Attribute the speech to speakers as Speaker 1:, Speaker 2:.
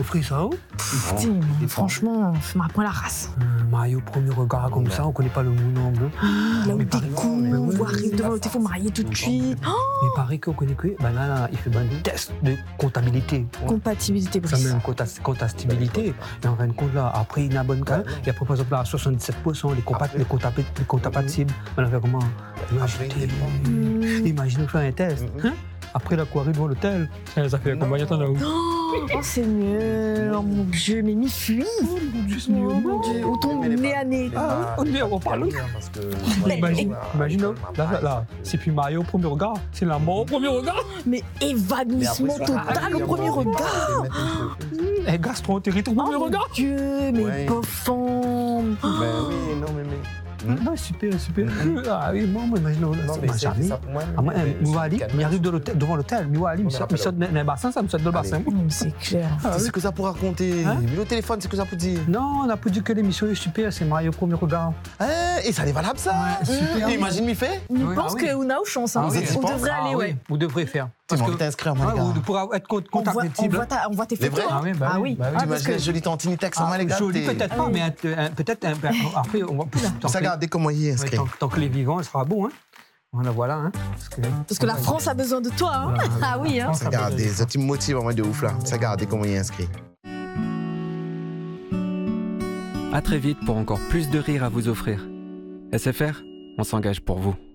Speaker 1: offrir ça.
Speaker 2: Putain, franchement, m'apprends la race.
Speaker 1: Mario, premier regard comme ça, on connaît pas le nom.
Speaker 2: Là où découvre, on arrive devant le téléphone marié tout de suite.
Speaker 1: Il paraît qu'on connaît que, là, il fait un test de comptabilité.
Speaker 2: Compatibilité,
Speaker 1: Ça met une comptabilité. Et en fin de compte, là, après, il y a un bon cas. Et après, par exemple, là, à 77%, les compatibles. On a fait comment? Imaginez faire un test. Après la courir devant l'hôtel, ça fait combien de temps là où?
Speaker 2: Oh Seigneur, oh mon Dieu, mais m'y fuis. Oh mon Dieu, autant nez à nez.
Speaker 1: On parle. Imagine, là, c'est plus Mario au premier regard, c'est la mort au premier regard.
Speaker 2: Mais évanouissement total au premier regard.
Speaker 1: Gastro-entérite au premier regard.
Speaker 2: Mon Dieu, mais pauvre femme.
Speaker 3: Ben oui, non, mais.
Speaker 1: Non, super. Ah oui, moi, imagine, jamais. Nous allons, il arrive devant l'hôtel, nous allons, il saute dans le bassin, ça me saute dans le bassin.
Speaker 2: C'est clair.
Speaker 3: C'est ce que ça pour raconter. Mais le téléphone, c'est ce que ça pour dire.
Speaker 1: Non, on a pas dit que l'émission est super, c'est Mario au premier regard.
Speaker 3: Et ça n'est valable ça.
Speaker 1: Super.
Speaker 3: Imagine, m'y fait.
Speaker 2: Je pense qu'on a aux chances. On devrait aller, ouais.
Speaker 1: Vous devrez faire.
Speaker 3: Parce que t'inscrire, moi, les gars.
Speaker 1: Pour être contactable.
Speaker 2: On voit tes photos.
Speaker 1: Ah oui.
Speaker 3: T'imagines, jolie tantine texte, moi, les gars.
Speaker 1: Jolie peut-être pas, mais peut-être après, on va plus.
Speaker 3: Regardez comment il est inscrit.
Speaker 1: Tant que les vivants, elle sera bon, hein. Voilà, hein.
Speaker 2: Parce que la France a besoin de toi, hein. Ah oui, hein.
Speaker 3: Regardez, ça te motive vraiment de ouf là. Regardez comment il est inscrit.
Speaker 4: À très vite pour encore plus de rire à vous offrir. SFR, on s'engage pour vous.